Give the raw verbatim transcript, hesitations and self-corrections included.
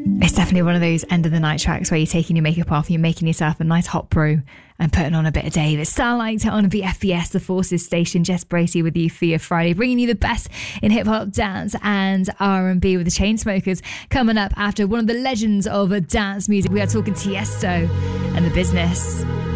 It's definitely one of those end of the night tracks where you're taking your makeup off, you're making yourself a nice hot brew and putting on a bit of Dave. It's Starlight on B F B S, the Forces station. Jess Bracey with you for your Friday, bringing you the best in hip-hop, dance and R and B with the Chainsmokers. Coming up after one of the legends of dance music, we are talking Tiesto and The Business.